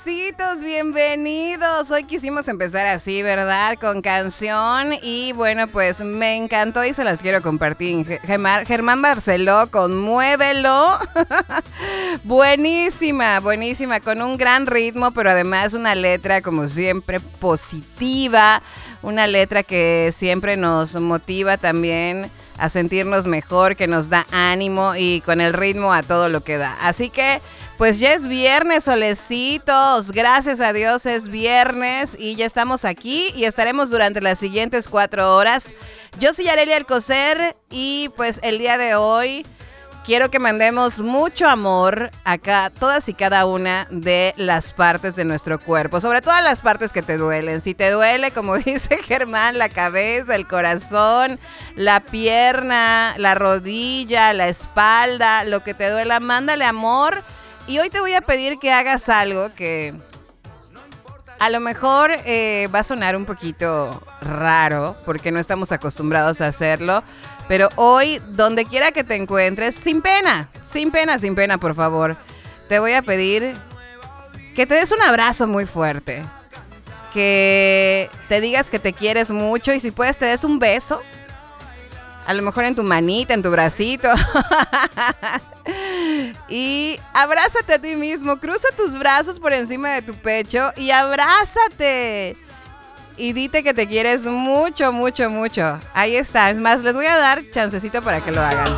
Citos, bienvenidos. Hoy quisimos empezar así, ¿verdad? Con canción y bueno, pues me encantó y se las quiero compartir. Germán Barceló con Muévelo. Buenísima, buenísima, con un gran ritmo, pero además una letra como siempre positiva, una letra que siempre nos motiva también a sentirnos mejor, que nos da ánimo y con el ritmo a todo lo que da. Así que, pues ya es viernes, solecitos. Gracias a Dios es viernes y ya estamos aquí y estaremos durante las siguientes 4 horas. Yo soy Arely Alcocer y pues el día de hoy quiero que mandemos mucho amor a todas y cada una de las partes de nuestro cuerpo, sobre todo las partes que te duelen. Si te duele, como dice Germán, la cabeza, el corazón, la pierna, la rodilla, la espalda, lo que te duela, mándale amor. Y hoy te voy a pedir que hagas algo que a lo mejor va a sonar un poquito raro porque no estamos acostumbrados a hacerlo. Pero hoy, donde quiera que te encuentres, sin pena, por favor, te voy a pedir que te des un abrazo muy fuerte. Que te digas que te quieres mucho y si puedes te des un beso. A lo mejor en tu manita, en tu bracito. Y abrázate a ti mismo. Cruza tus brazos por encima de tu pecho y abrázate. Y dite que te quieres mucho, mucho, mucho. Ahí está. Es más, les voy a dar chancecito para que lo hagan.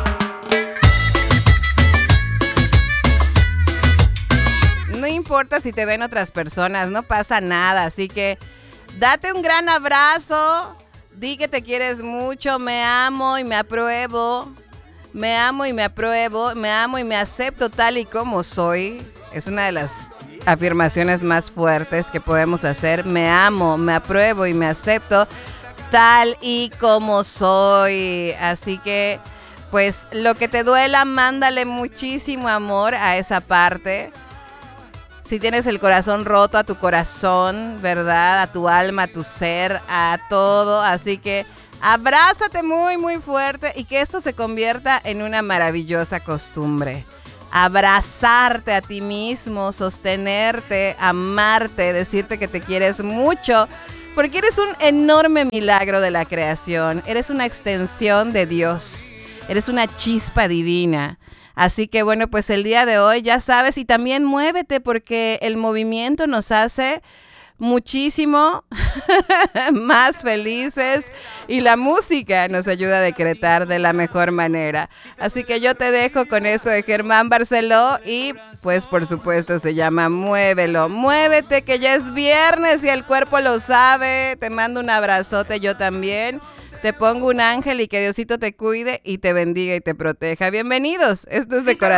No importa si te ven otras personas, no pasa nada. Así que date un gran abrazo. Di que te quieres mucho. Me amo y me apruebo. Me amo y me apruebo. Me amo y me acepto tal y como soy. Es una de las afirmaciones más fuertes que podemos hacer. Me amo, me apruebo y me acepto tal y como soy. Así que, pues, lo que te duela, mándale muchísimo amor a esa parte. Si tienes el corazón roto, a tu corazón, ¿verdad? A tu alma, a tu ser, a todo. Así que abrázate muy, muy fuerte y que esto se convierta en una maravillosa costumbre. Abrazarte a ti mismo, sostenerte, amarte, decirte que te quieres mucho, porque eres un enorme milagro de la creación, eres una extensión de Dios, eres una chispa divina. Así que bueno, pues el día de hoy ya sabes y también muévete porque el movimiento nos hace muchísimo más felices y la música nos ayuda a decretar de la mejor manera. Así que yo te dejo con esto de Germán Barceló y pues por supuesto se llama Muévelo. Muévete que ya es viernes y el cuerpo lo sabe. Te mando un abrazote yo también. Te pongo un ángel y que Diosito te cuide y te bendiga y te proteja. Bienvenidos. Esto es de corazón.